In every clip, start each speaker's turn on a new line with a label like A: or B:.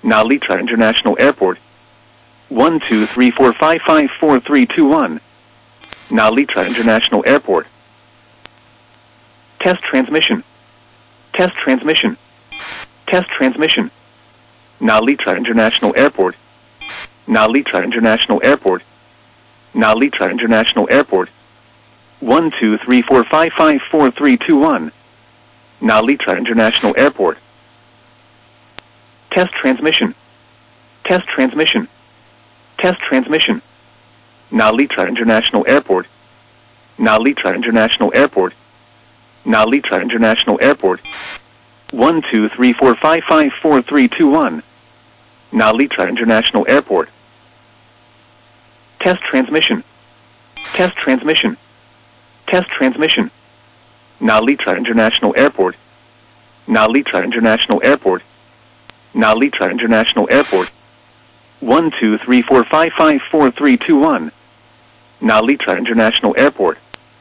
A: Nalitra International Airport. 12345544321. Nalitra International Airport. Test transmission. Test transmission. Test transmission. Nalitra International Airport. Nalitra International Airport. Nalitra International Airport. 12345544321. Nalitra International Airport. Test transmission. Test transmission. Test transmission. Nalitra International Airport. Nalitra International Airport. Nalitra International Airport. 12345544321. Nalitra International Airport. Test transmission. Test transmission. Test transmission. Nalitra International Airport. Nalitra International Airport. Nalitra International Airport. 12345544321. Nalitra International Airport.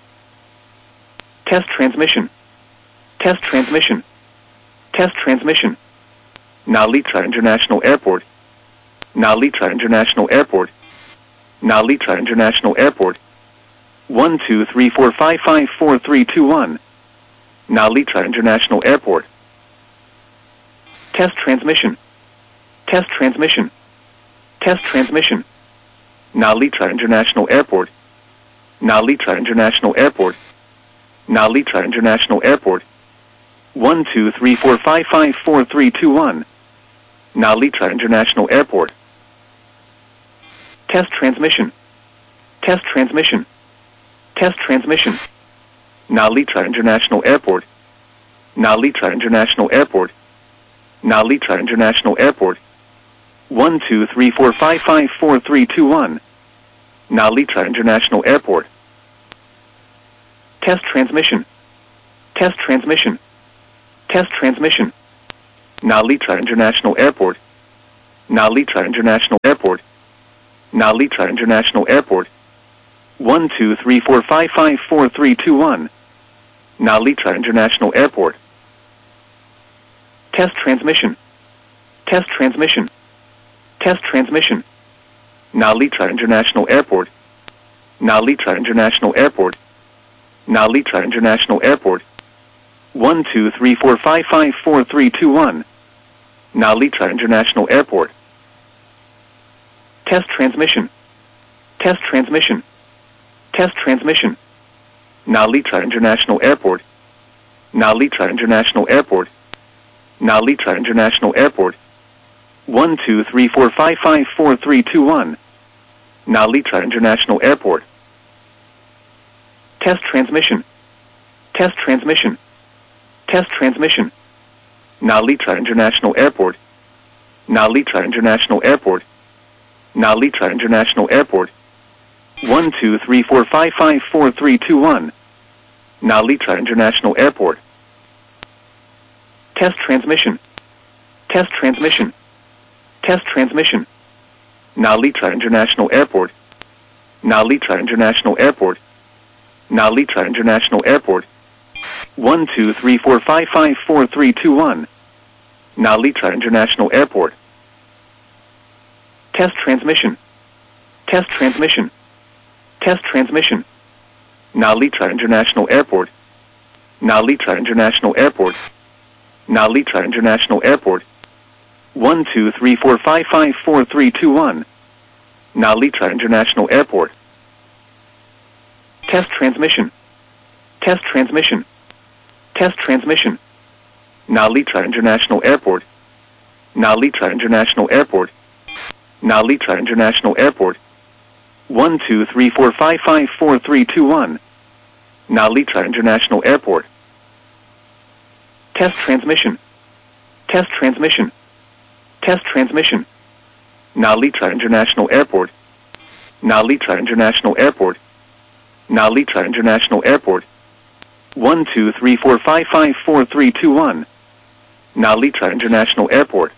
A: Test transmission. Test transmission. Test transmission. Nalitra International Airport. Nalitra International Airport. Nalitra International Airport. 12345544321. Nalitra International Airport. Test transmission. Test transmission. Test transmission. Nalitra International Airport. Nalitra International Airport. Nalitra International Airport. 12345544321. Nalitra International Airport. Test transmission. Test transmission. Test transmission. Nalitra International Airport. Nalitra International Airport. Nalitra International Airport. 12345544321. Nalitra International Airport. Test transmission. Test transmission. Test transmission. Nalitra International Airport. Nalitra International Airport. Nalitra International Airport. 12345544321. Nalitra International Airport. Test transmission. Test transmission. Test transmission. Nalitra International Airport. Nalitra International Airport. Nalitra International Airport. 12345544321. Nalitra International Airport. Test transmission. Test transmission. Test transmission. Nalitra International Airport. Nalitra International Airport. Nalitra International Airport. 12345544321. Nalitra International Airport. Test transmission. Test transmission. Test transmission. Nalitra International Airport. Nalitra International Airport. Nalitra International Airport. 12345544321. Nalitra International Airport. Test transmission. Test transmission. Test transmission. Nalitra International Airport. Nalitra International Airport. Nalitra International Airport. 12345544321. Nalitra International Airport. Test transmission. Test transmission. Test transmission. Nalitra International Airport. Nalitra International Airport. Nalitra International Airport. 12345544321. Nalitra International Airport. Test transmission. Test transmission. Test transmission. Nalitra International Airport. Nalitra International Airport. Nalitra International Airport. 12345544321. Nalitra International Airport. Test transmission. Test transmission. Test transmission. Nalitra International Airport. Nalitra International Airport. Nalitra International Airport. 12345544321. Nalitra International Airport.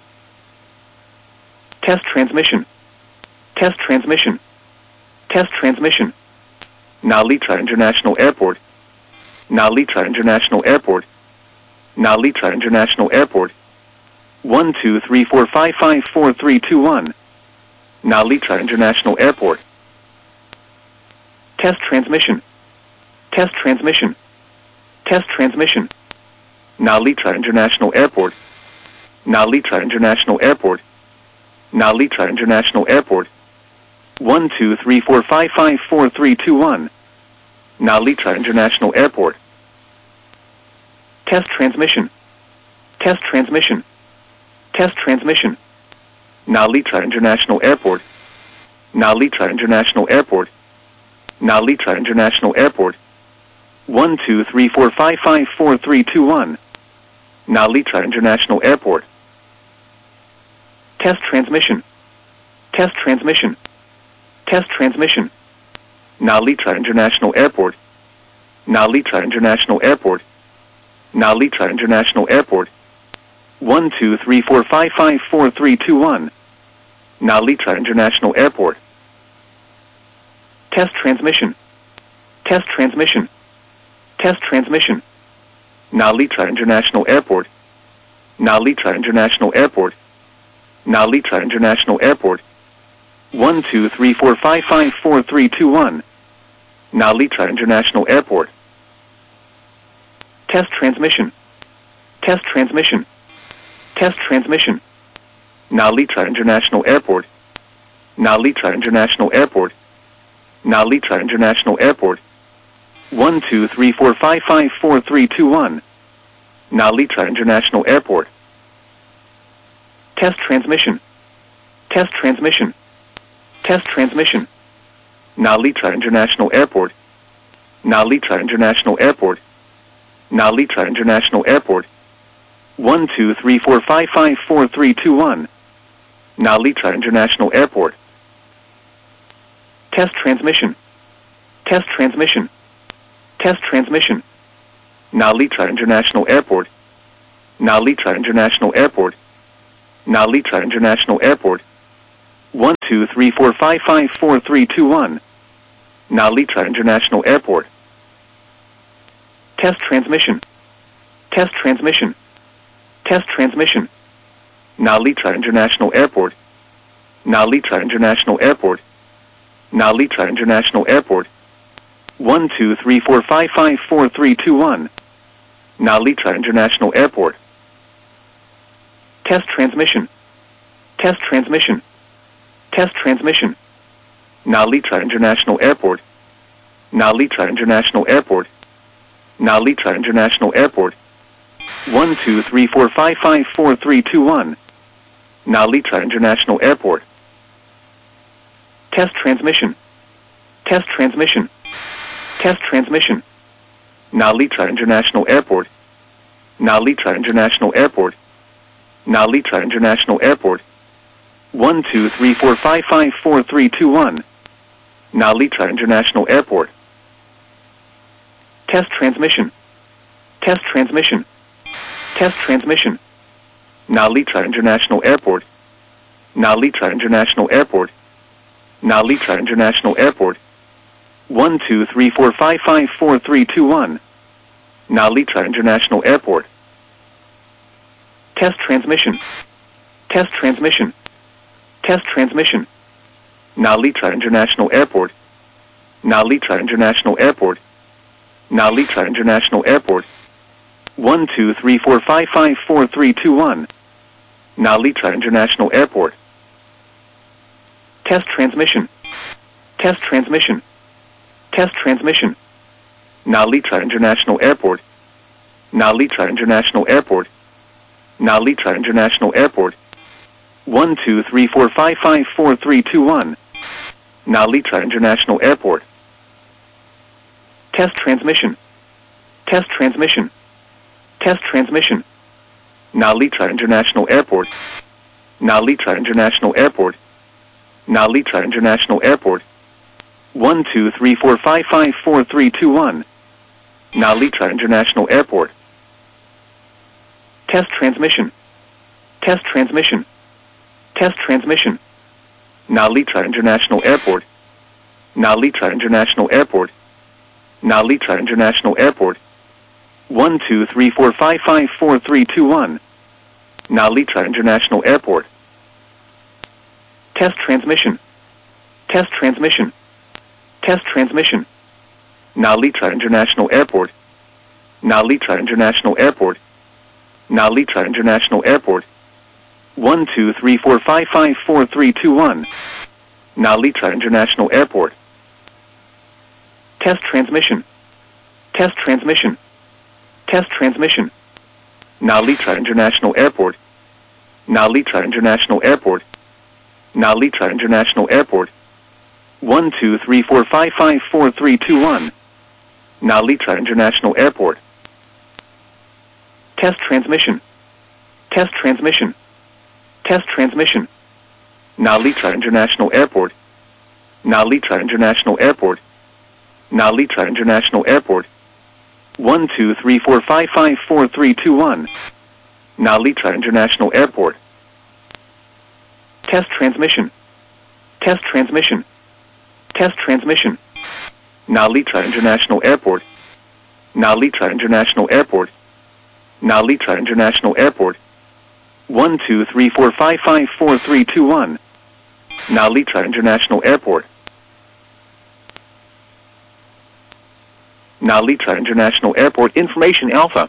A: Test transmission. Test transmission. Test transmission. Nalitra International Airport. Nalitra International Airport. Nalitra International Airport. 12345543321. Nalitra International Airport. Test transmission. Test transmission. Test transmission. Nalitra International Airport. Nalitra International Airport. Nalitra International Airport. 12345543321. Nalitra International Airport. Test transmission. Test transmission. Test transmission. Nalitra International Airport. Nalitra International Airport. Nalitra International Airport. 12345543321. Nalitra International Airport. Test transmission. Test transmission. Test transmission. Nalitra International Airport. Nalitra International Airport. Nalitra International Airport. 12345543321. Nalitra International Airport. Test transmission. Test transmission. Test transmission. Nalitra International Airport. Nalitra International Airport. Nalitra International Airport. 12345543321. Nalitra International Airport. Test transmission. Test transmission. Test transmission. Nalitra International Airport. Nalitra International Airport. Nalitra International Airport. 12345543321. Nalitra International Airport. Test transmission. Test transmission. Test transmission. Nalitra International Airport. Nalitra International Airport. Nalitra International Airport. 12345543321. Nalitra International Airport. Test transmission. Test transmission. Test transmission. Nalitra International Airport. Nalitra International Airport. Nalitra International Airport. 12345543321. Nalitra International Airport. Test transmission. Test transmission. Test transmission. Nalitra International Airport. Nalitra International Airport. Nalitra International Airport. 12345543321. Nalitra International Airport. Test transmission. Test transmission. Test transmission. Nalitra International Airport. Nalitra International Airport. Nalitra International Airport. 12345543321. Nalitra International Airport. Test transmission. Test transmission. Test transmission. Nalitra International Airport. Nalitra International Airport. Nalitra International Airport. 12345543321. Nalitra International Airport. Test transmission. Test transmission. Test transmission. Nalitra International Airport. Nalitra International Airport. Nalitra International Airport. 12345543321. Nalitra International Airport. Test transmission. Test transmission. Test transmission. Nalitra International Airport. Nalitra International Airport. Nalitra International Airport. 12345543321. Nalitra International Airport. Test transmission. Test transmission. Test transmission. Nalitra International Airport. Nalitra International Airport. Nalitra International Airport. 12345543321. Nalitra International Airport. Test transmission. Test transmission. Test transmission. Nalitra International Airport. Nalitra International Airport. Nalitra International Airport. 12345543321. Nalitra International Airport. Test transmission. Test transmission. Test transmission. Nalitra International Airport. Nalitra International Airport. Nalitra International Airport. 12345543321. Nalitra International Airport. Test transmission. Test transmission. Test transmission. Nalitra International Airport. Nalitra International Airport. Nalitra International Airport. 12345544321. Nalitra International Airport. Test transmission. Test transmission. Test transmission. Nalitra International Airport. Nalitra International Airport. Nalitra International Airport. 12345544321. Nalitra International Airport. Test transmission. Test transmission. Test transmission. Nalitra International Airport. Nalitra International Airport. Nalitra International Airport. 12345544321. Nalitra International Airport. Test transmission. Test transmission. Test transmission. Nalitra International Airport. Nalitra International Airport. Nalitra International Airport. 12345544321. Nalitra International Airport. Nalitra International Airport Information Alpha.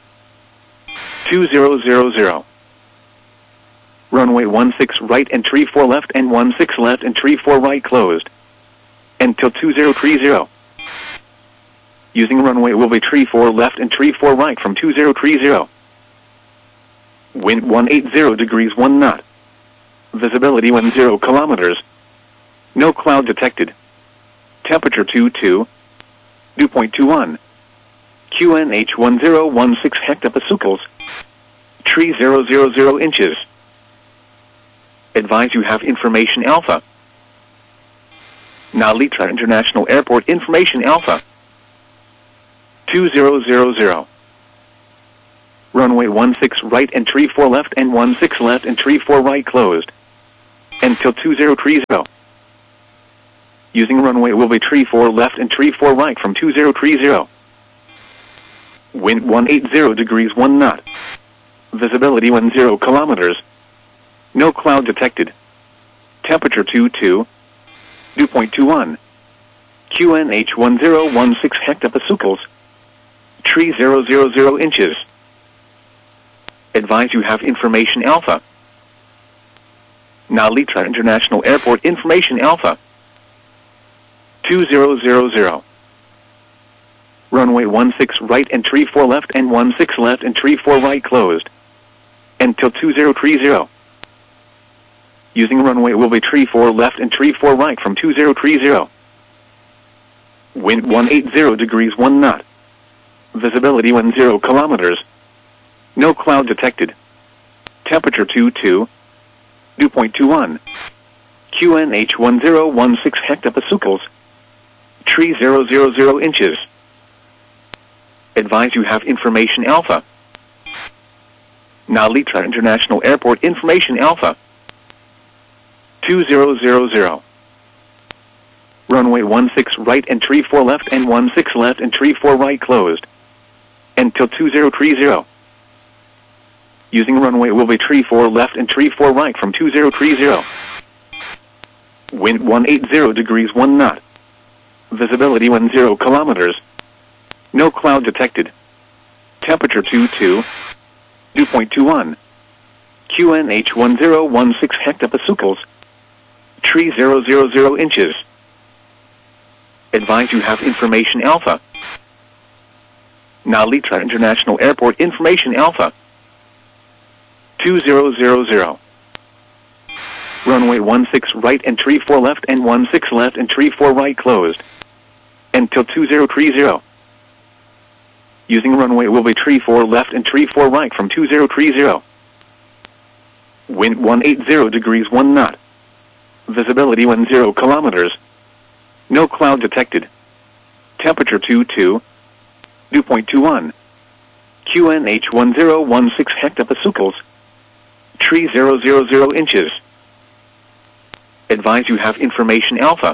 A: 2000. Runway 16 right and tree 4 left and 16 left and tree 4 right closed. Until 2030. Using runway will be tree 4 left and tree 4 right from 2030. Wind 180 degrees 1 knot. Visibility 10 kilometers. No cloud detected. Temperature 22. Dew point 21. QNH 1016 hectopascals. Tree 000 inches. Advise you have information alpha. Nalitra International Airport Information Alpha. 2000. Runway 16 right and tree 4 left and 16 left and tree 4 right closed. Until 2030. Using runway will be tree 4 left and tree 4 right from 2030. Wind 180 degrees 1 knot. Visibility 10 kilometers. No cloud detected. Temperature 22. Dew point 21. QNH 1016 hectopascals. Tree 000 inches. Advise you have information alpha. Nalitra International Airport Information Alpha. 2000. Runway 16 right and tree 4 left and 16 left and tree 4 right closed. Until 2030. Using runway will be tree 4 left and tree 4 right from 2030. Wind 180 degrees 1 knot. Visibility 10 kilometers. No cloud detected. Temperature 22. Dew point 21. QNH 1016 hectopascals. Tree 000 inches. Advise you have information alpha. Nalitra International Airport Information Alpha. 2000. Runway 16 right and tree 4 left and 16 left and tree 4 right closed. Until 2030. Using runway will be tree 4 left and tree 4 right from 2030. Wind 180 degrees 1 knot. Visibility 10 kilometers. No cloud detected. Temperature 22. Dew point 21. QNH 1016 hectopascals. Tree 000 inches. Advise you have information alpha. Nalitra International Airport Information Alpha. 2000. Runway 16 right and tree 4 left and 16 left and tree 4 right closed. Until 2030. Using runway will be tree 4 left and tree 4 right from 2030. Wind 180 degrees 1 knot. Visibility 10 kilometers. No cloud detected. Temperature 22. Dew point 21. QNH 1016 hectopascals. Tree 000 inches. Advise you have information alpha.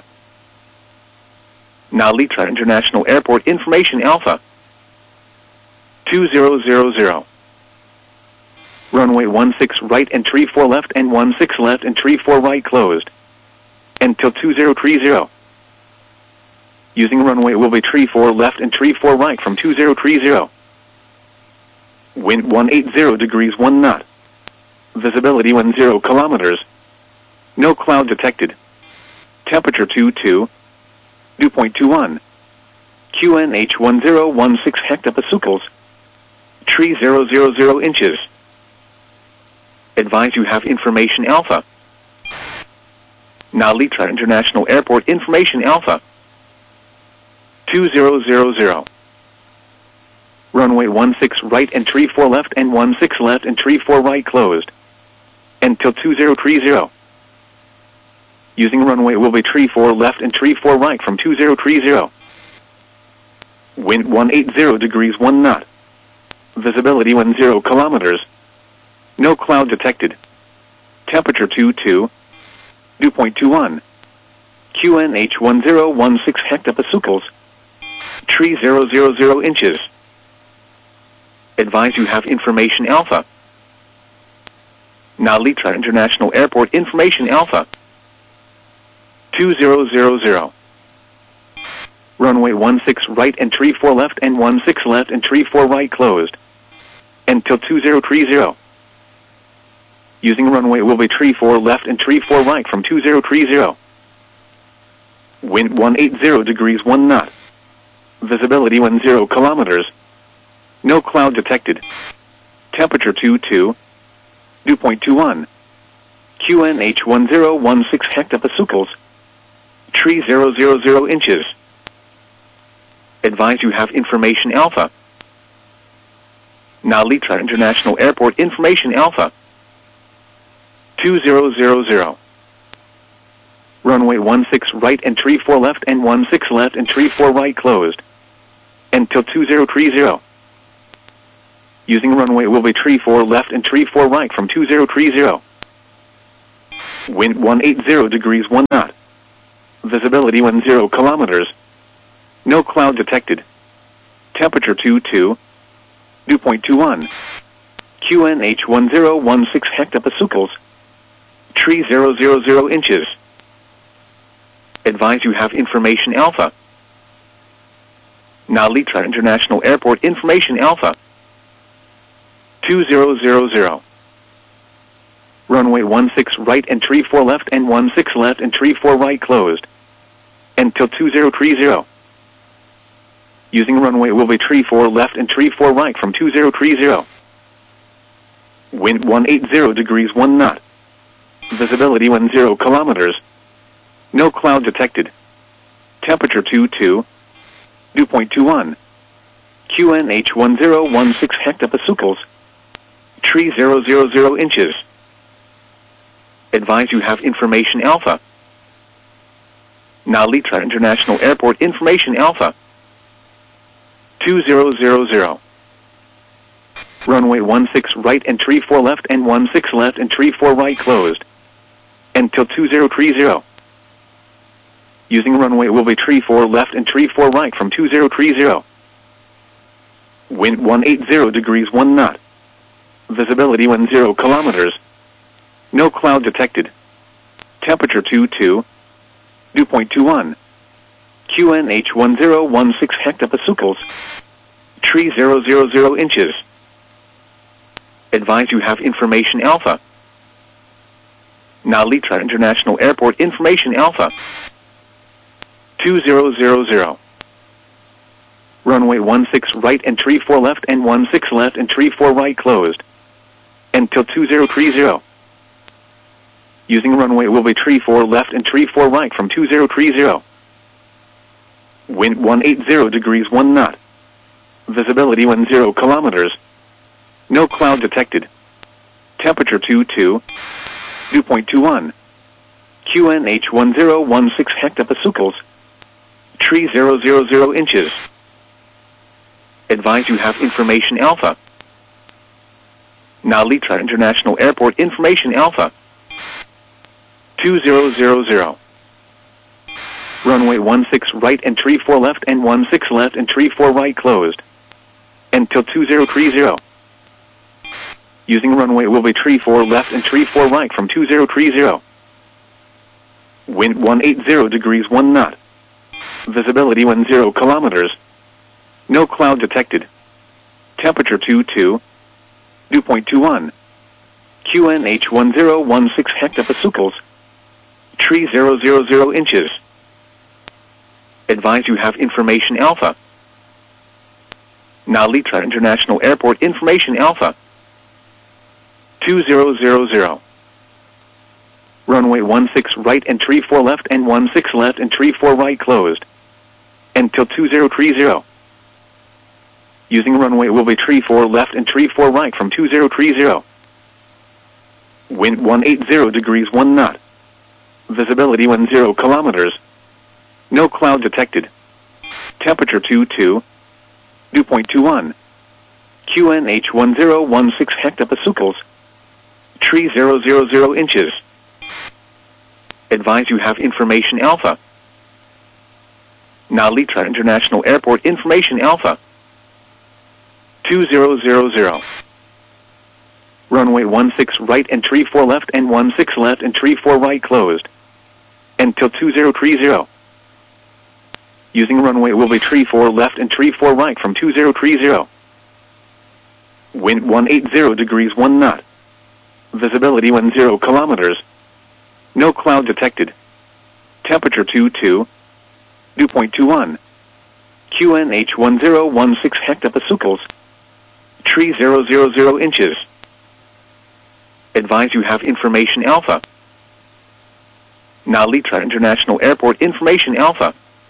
A: Nalitra International Airport Information Alpha. 2000. Runway 16 right and tree 4 left and 16 left and tree 4 right closed. Until 2030. Using runway will be tree 4 left and tree 4 right from 2030. Wind 180 degrees 1 knot. Visibility 10 kilometers. No cloud detected. Temperature 22. Dew point 21. QNH 1016 hectopascals. Tree 000 inches. Advise you have information Alpha. Nalitra International Airport information Alpha. 2000. Runway 16 right and tree 4 left and 16 left and tree 4 right closed. Until 2030. Using runway will be tree 4 left and tree 4 right from 2030. Wind 180 degrees 1 knot. Visibility 10 kilometers. No cloud detected. Temperature 22. Dew point 21. QNH 1016 hectopascals. Tree 000 inches. Advise you have information Alpha. Nalitra International Airport information Alpha. 2000. Runway 16 right and tree 4 left and 16 left and tree 4 right closed. Until 2030. Using runway will be tree 4 left and tree 4 right from 2030. Wind 180 degrees 1 knot. Visibility 10 kilometers. No cloud detected. Temperature 22. Dew point 21. QNH 1016 hectopascals. Tree 000 inches. Advise you have information Alpha. Nalitra International Airport information Alpha. 2000. Runway 16 right and tree 4 left and 16 left and tree 4 right closed. Until 2030. Using runway will be tree 4 left and tree 4 right from 2030. Wind 180 degrees 1 knot. Visibility 10 kilometers. No cloud detected. Temperature 22. Dew point 21. QNH 1016 hectopascals. Tree 000 inches. Advise you have information Alpha. Nalitra International Airport information Alpha. 2000. Runway 16 right and tree 4 left and 16 left and tree 4 right closed. Until 2030. Using runway will be tree 4 left and tree 4 right from 2030. Wind 180 degrees 1 knot. Visibility 10 kilometers. No cloud detected. Temperature 22. Dew point 21. QNH 1016 hectopascals. Tree 000 inches. Advise you have information Alpha. Nalitra International Airport information Alpha. 2000. Runway 16 right and tree 4 left and 16 left and tree 4 right closed. Until 2030. Using runway will be tree 4 left and tree 4 right from 2030. Wind 180 degrees 1 knot. Visibility 10 kilometers. No cloud detected. Temperature 22. Dew point 21. QNH 1016 hectopascals. Tree 000 inches. Advise you have information Alpha. Nalitra International Airport information Alpha. 2000. Runway 16 right and tree 4 left and 16 left and tree 4 right closed. Until 2030. Using runway will be tree 4 left and tree 4 right from 2030. Wind 180 degrees 1 knot. Visibility 10 kilometers. No cloud detected. Temperature 22. Dew point 21. QNH 1016 hectopascals. Tree 000 inches. Advise you have information Alpha. Nalitra International Airport information Alpha. 2000. Runway 16 right and tree 4 left and 16 left and tree 4 right closed. Until 2030. Using runway will be tree 4 left and tree 4 right from 2030. Wind 180 degrees 1 knot. Visibility 10 kilometers. No cloud detected. Temperature 22. Dew point 21. QNH 1016 hectopascals. Tree 000 inches. Advise you have information Alpha. Nalitra International Airport information Alpha. 2000. Runway 16 right and tree 4 left and 16 left and tree 4 right closed. Until 2030. Using runway will be tree 4 left and tree 4 right from 2030. Wind 180 degrees 1 knot. Visibility 10 kilometers. No cloud detected. Temperature 22. Dew point 21. QNH 1016 hectopascals. Tree 000 inches. Advise you have information Alpha. Nalitra International Airport information Alpha. 2000. Runway 16 right and tree 4 left and 16 left and tree 4 right closed. Until 2030. Using runway will be tree 4 left and tree 4 right from 2030. Wind 180 degrees 1 knot. Visibility 10 kilometers. No cloud detected. Temperature 22. Dew point 21. QNH 1016 hectopascals. Tree 000 inches. Advise you have information Alpha. Nalitra International Airport information Alpha.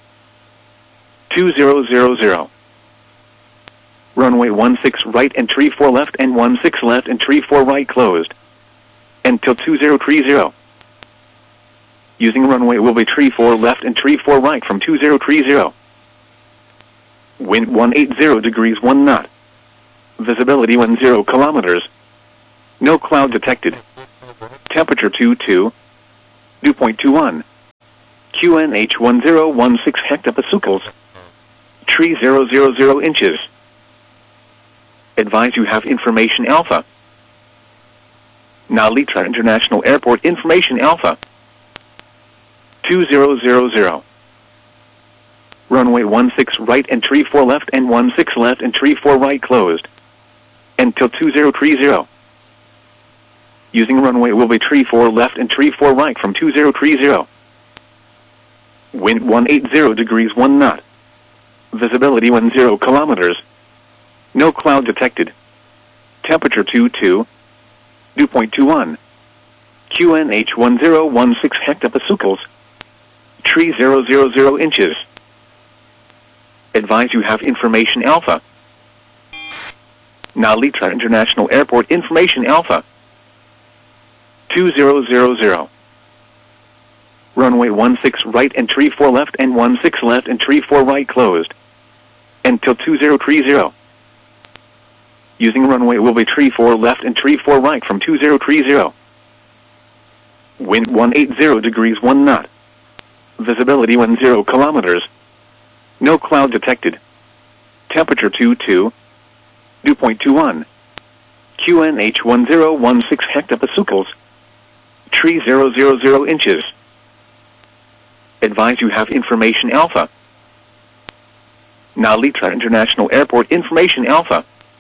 A: 2000. Runway 16 right and tree 4 left and 16 left and tree 4 right closed. Until 2030. Using runway will be tree 4 left and tree 4 right from 2030. Wind 180 degrees 1 knot. Visibility 10 kilometers. No cloud detected. Temperature 22. Dew point 21. QNH 1016 hectopascals. Tree 000 inches. Advise you have information Alpha. Nalitra International Airport information Alpha. 2000. Runway 16 right and tree 4 left and 16 left and tree 4 right closed. Until 2030. Using runway will be tree 4 left and tree 4 right from 2030. Wind 180 degrees 1 knot. Visibility 10 kilometers. No cloud detected. Temperature 22. Dew point 21. QNH 1016 hectopascals. Tree 000 inches. Advise you have information Alpha. Nalitra International Airport information Alpha. 2000. Runway 16 right and tree 4 left and 16 left and tree 4 right closed. Until 2030. Using runway will be tree 4 left and tree 4 right from 2030. Wind 180 degrees 1 knot. Visibility 10 kilometers. No cloud detected. Temperature 22. Dew point 21. QNH 1016 hectopascals. Tree 000 inches. Advise you have information Alpha. Nalitra International Airport information Alpha.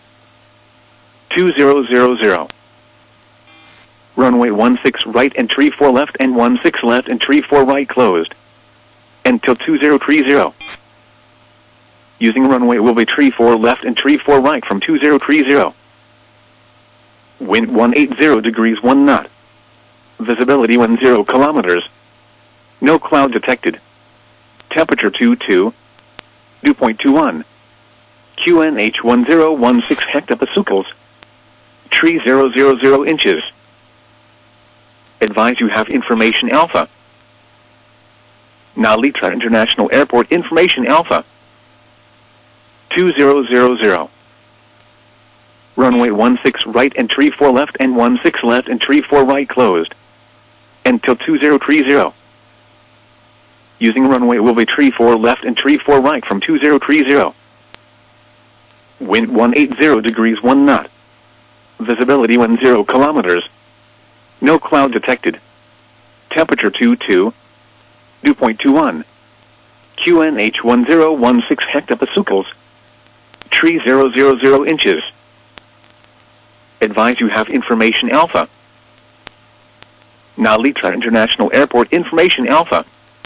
A: 2000. Runway 16 right and tree 4 left and 16 left and tree 4 right closed. Until 2030. Using runway will be tree 4 left and tree 4 right from 2030. Wind 180 degrees 1 knot. Visibility 10 kilometers. No cloud detected. Temperature 22. Dew point 21. QNH 1016 hectopascals. Tree 000 inches. Advise you have information Alpha. Nalitra International Airport information Alpha. 2000. Runway 16 right and tree 4 left and 16 left and tree 4 right closed. Until 2030. Using runway will be tree 4 left and tree 4 right from 2030. Wind 180 degrees 1 knot. Visibility 10 kilometers. No cloud detected. Temperature 22. Dew point 21. QNH 1016 hectopascals. Tree 000 inches. Advise you have information alpha. Nalitra International Airport information alpha.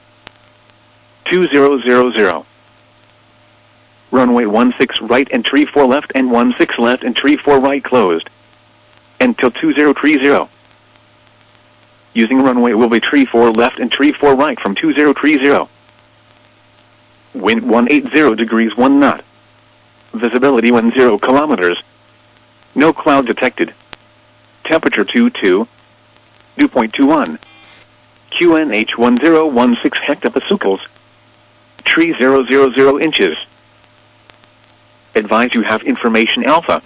A: 2000. Runway 16 right and tree 4 left and 16 left and tree 4 right closed. Until 2030. Using runway will be tree 4 left and tree 4 right from 2030. Wind 180 degrees 1 knot. Visibility 10 kilometers. No cloud detected. Temperature 22. Dew point 21. QNH 1016 hectopascals. Tree 000 inches. Advise you have information alpha.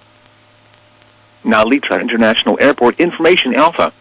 A: Nalitra International Airport information alpha.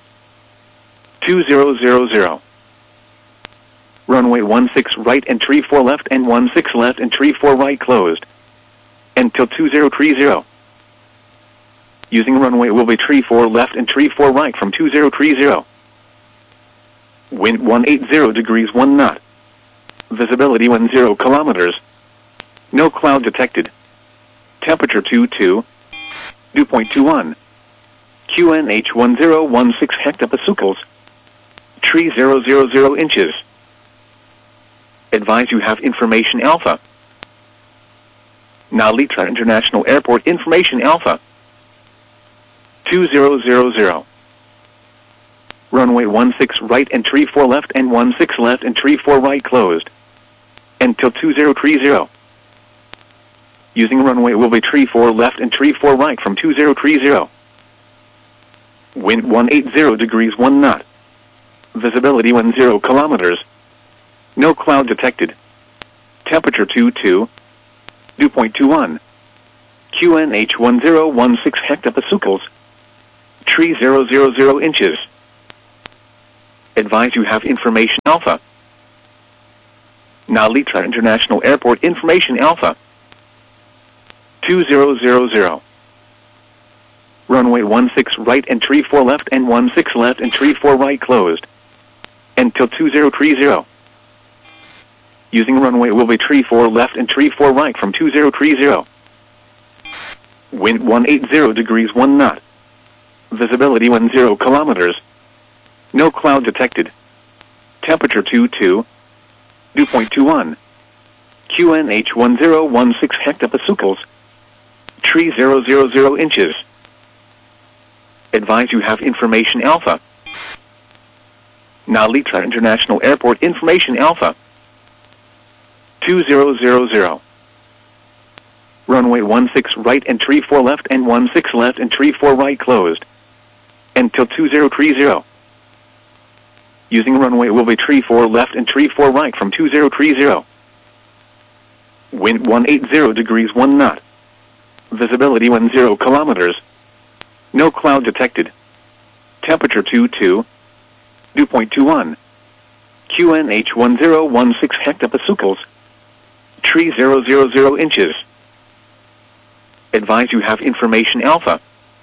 A: 2000. Runway 16 right and tree 4 left and 16 left and tree 4 right closed. Until 2030. Using runway will be tree 4 left and tree 4 right from 2030. Wind 180 degrees 1 knot. Visibility 10 kilometers. No cloud detected. Temperature 22. Dew point 21. QNH 1016 hectopascals. Tree 000 inches. Advise you have information alpha. Nalitra International Airport information alpha. 2000. Runway 16 right and tree 4 left and 16 left and tree 4 right closed. Until 2030. Using runway will be tree 4 left and tree 4 right from 2030. Wind 180 degrees 1 knot. Visibility 10 kilometers. No cloud detected. Temperature 22. Dew point 21. QNH 1016 hectopascals. Tree 000 inches. Advise you have information alpha. Nalitra International Airport information alpha. 2000. Runway 16 right and tree 4 left and 16 left and tree 4 right closed. Until 2030. Using runway will be tree 4 left and tree 4 right from 2030. Wind 180 degrees 1 knot. Visibility 10 kilometers. No cloud detected. Temperature 22. Dew point 21. QNH 1016 hectopascals. Tree 000 inches. Advise you have information alpha. Nalitra International Airport information alpha. 2000. Runway 16 right and tree 4 left and 16 left and tree 4 right closed. Until 2030. Using runway will be tree 4 left and tree 4 right from 2030. Wind 180 degrees 1 knot. Visibility 10 kilometers. No cloud detected. Temperature 22. Dew point 21. QNH 1016 hectopascals. Tree 000 inches. Advise you have information alpha.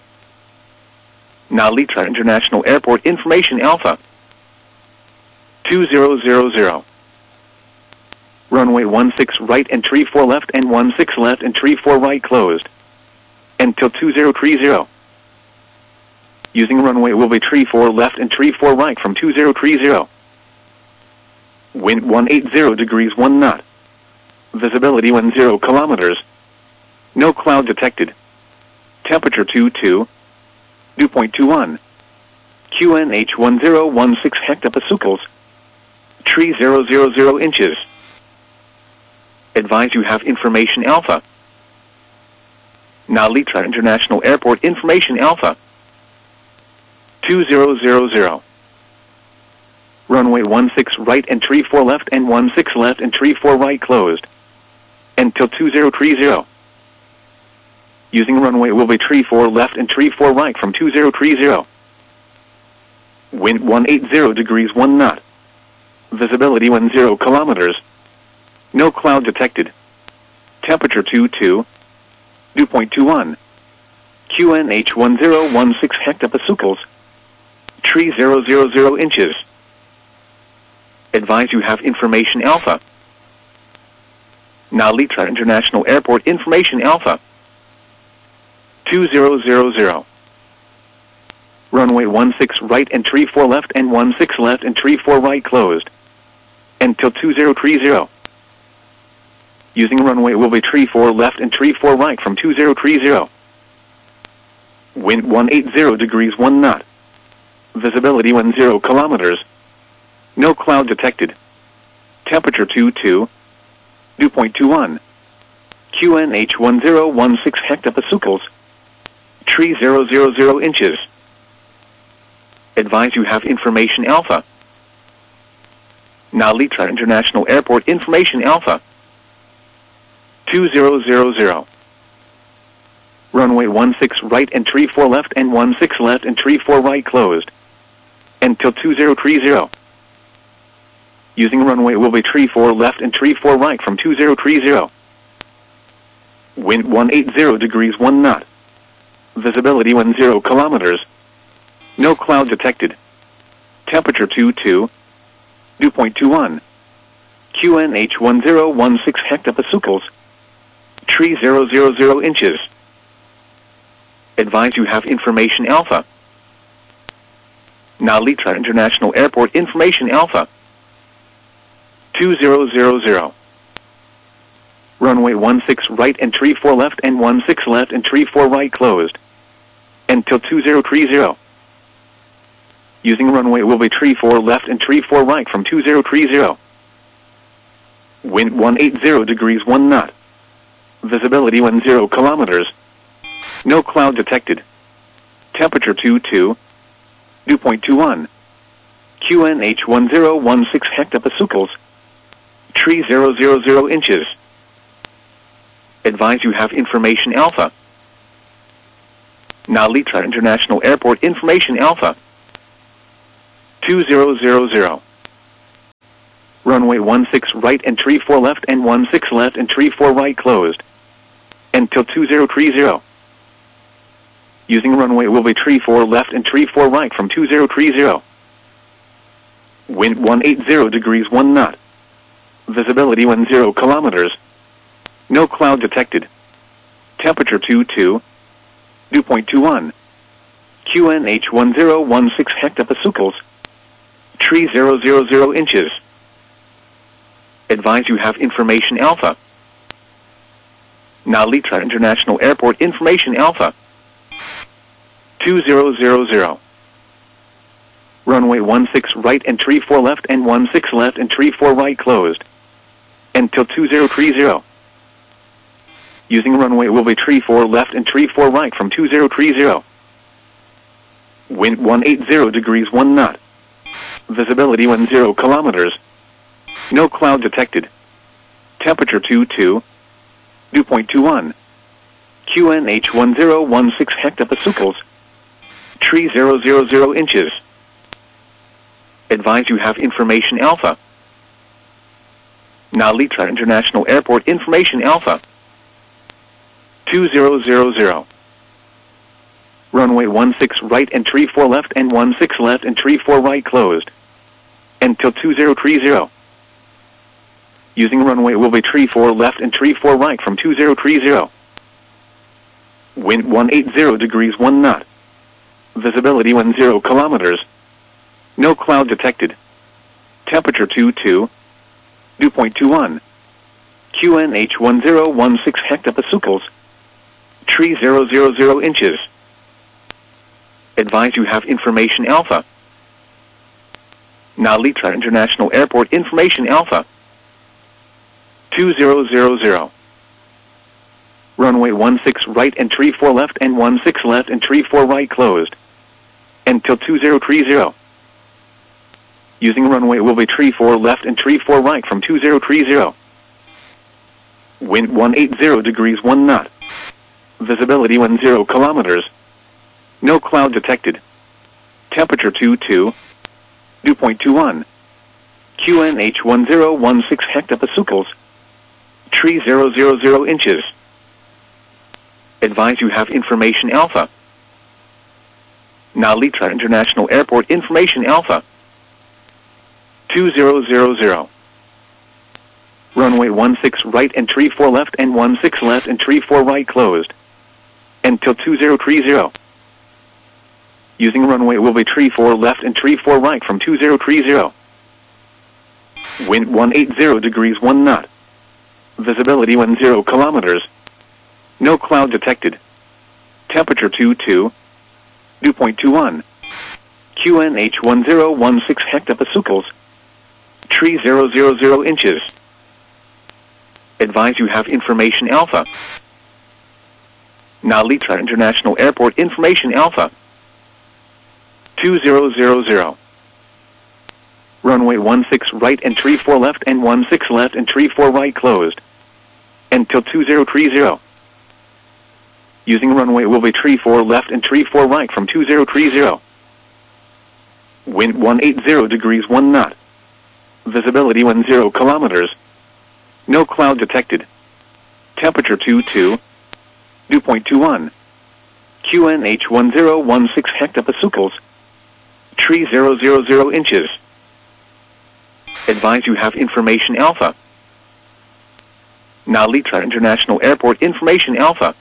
A: Nalitra International Airport information alpha. 2000. Runway 16 right and tree 4 left and 16 left and tree 4 right closed. Until 2030. Using runway will be tree 4 left and tree 4 right from 2030. Wind 180 degrees 1 knot. Visibility 10 kilometers. No cloud detected. Temperature 22. Dew point 21. QNH 1016 hectopascals. Tree 000 inches. Advise you have information alpha. Nalitra International Airport information alpha. 2000. Runway 16 right and tree 4 left and 16 left and tree 4 right closed. Until 2030. Using runway will be tree 4 left and tree 4 right from 2030. Wind 180 degrees 1 knot. Visibility 10 kilometers. No cloud detected. Temperature 22. Dew point 21. QNH1016 hectopascals. Tree 000 inches. Advise you have information alpha. Nalitra International Airport information alpha. 2000. Runway 16 right and tree 4 left and 16 left and tree 4 right closed. Until 2030. Using runway will be tree 4 left and tree 4 right from 2030. Wind 180 degrees 1 knot. Visibility 10 kilometers. No cloud detected. Temperature 22. Dew point 21. QNH1016 hectopascals. Tree 000 inches. Advise you have information alpha. Nalitra International Airport information alpha. 2000. Runway 16 right and tree 4 left and 16 left and tree 4 right closed. Until 2030. Using runway will be tree 4 left and tree 4 right from 2030. Wind 180 degrees 1 knot. Visibility 10 kilometers. No cloud detected. Temperature 22. Dew point 21. QNH1016 hectopascals. Tree 000 inches. Advise you have information alpha. Nalitra International Airport information alpha. 2000. Runway 16 right and tree 4 left and 16 left and tree 4 right closed. Until 2030. Using runway will be tree 4 left and tree 4 right from 2030. Wind 180 degrees 1 knot. Visibility 10 kilometers. No cloud detected. Temperature 22. Dew point 21. QNH1016 hectopascals. Tree 000 inches. Advise you have information alpha. Nalitra International Airport information alpha. 2000. Runway 16 right and tree 4 left and 16 left and tree 4 right closed. Until 2030. Using runway will be tree 4 left and tree 4 right from 2030. Wind 180 degrees 1 knot. Visibility 10 kilometers. No cloud detected. Temperature 22. Dew point 21. QNH1016 hectopascals. Tree 000 inches. Advise you have information alpha. Nalitra International Airport information alpha. 2000. Runway 16 right and tree 4 left and 16 left and tree 4 right closed. Until 2030. Using runway will be tree 4 left and tree 4 right from 2030. Wind 180 degrees 1 knot. Visibility 10 kilometers. No cloud detected. Temperature 22. Dew point 21. QNH1016 hectopascals. Tree 000 inches. Advise you have information alpha. Nalitra International Airport information alpha. 2000. Runway 16 right and tree 4 left and 16 left and tree 4 right closed. Until 2030. Using runway will be tree 4 left and tree 4 right from 2030. Wind 180 degrees 1 knot. Visibility 10 kilometers. No cloud detected. Temperature 22. Dew point 21. QNH1016 hectopascals. Tree 000 inches. Advise you have information alpha. Nalitra International Airport information alpha. 2000. Runway 16 right and tree 4 left and 16 left and tree 4 right closed. Until 2030. Using runway will be tree 4 left and tree 4 right from 2030. Wind 180 degrees 1 knot. Visibility 10 kilometers. No cloud detected. Temperature 22. Dew point 21. QNH1016 hectopascals. Tree 000 inches. Advise you have information Alpha. Narita International Airport information Alpha. 2000. Runway 16 right and tree 4 left and 16 left and tree 4 right closed. Until 2030. Using runway will be tree 4 left and tree 4 right from 2030. Wind 180 degrees 1 knot. Visibility 10 kilometers. No cloud detected. Temperature 22. Dew point 21. QNH 1016 hectopascals. Tree 000 inches. Advise you have information Alpha. Narita International Airport information Alpha. 2000. Runway 16 right and tree 4 left and 16 left and tree 4 right closed. Until 2030. Using runway will be tree 4 left and tree 4 right from 2030. Wind 180 degrees 1 knot. Visibility 10 kilometers. No cloud detected. Temperature 22. Dew point 21. QNH 1016 hectopascals. Tree 000 inches. Advise you have information Alpha. Narita International Airport information Alpha.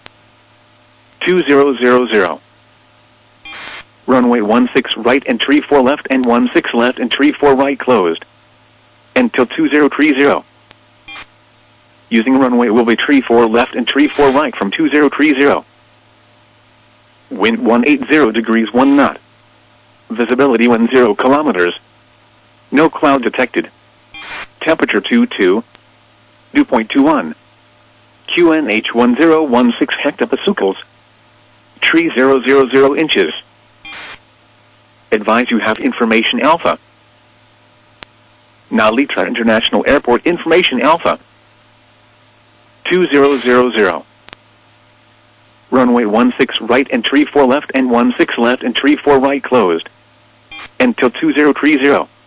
A: 2000. Runway 16 right and tree 4 left and 16 left and tree 4 right closed. Until 2030. Using runway will be tree 4 left and tree 4 right from 2030. Wind 180 degrees 1 knot. Visibility 10 kilometers. No cloud detected. Temperature 22. Dew point 21. QNH 1016 hectopascals. Tree 000 inches. Advise you have information Alpha. Narita International Airport information Alpha. 2000. Runway 16 right and tree 4 left and 16 left and tree 4 right closed. Until 2030.